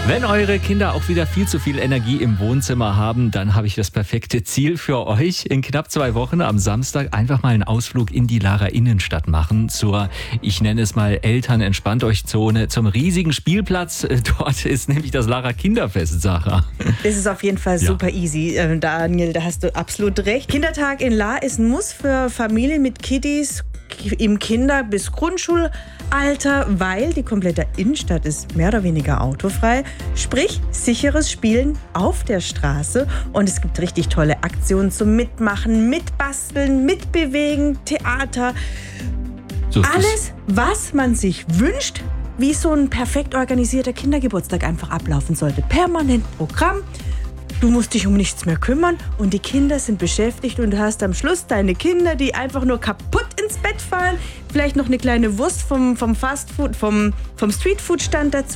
Wenn eure Kinder auch wieder viel zu viel Energie im Wohnzimmer haben, dann habe ich das perfekte Ziel für euch. In knapp 2 Wochen am Samstag einfach mal einen Ausflug in die Lara Innenstadt machen. Zur, ich nenne es mal Eltern-Entspannt-euch-Zone, zum riesigen Spielplatz. Dort ist nämlich das Lara Kinderfest, Sarah. Das ist auf jeden Fall super easy, Daniel, da hast du absolut recht. Kindertag in La ist ein Muss für Familien mit Kiddies im Kinder- bis Grundschulalter, weil die komplette Innenstadt ist mehr oder weniger autofrei. Sprich, sicheres Spielen auf der Straße. Und es gibt richtig tolle Aktionen zum Mitmachen, Mitbasteln, Mitbewegen, Theater. So Alles, was man sich wünscht, wie so ein perfekt organisierter Kindergeburtstag einfach ablaufen sollte. Permanent Programm. Du musst dich um nichts mehr kümmern und die Kinder sind beschäftigt und du hast am Schluss deine Kinder, die einfach nur kaputt ins Bett fallen. Vielleicht noch eine kleine Wurst vom Fastfood, vom Streetfood-Stand dazu.